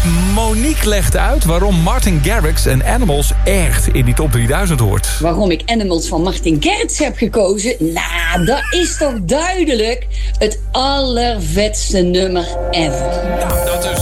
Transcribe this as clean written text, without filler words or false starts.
Monique legt uit waarom Martin Garrix en Animals echt in die top 3000 hoort. Waarom ik Animals van Martin Garrix heb gekozen? Nou, dat is toch duidelijk. Het allervetste nummer ever. Nou, dat is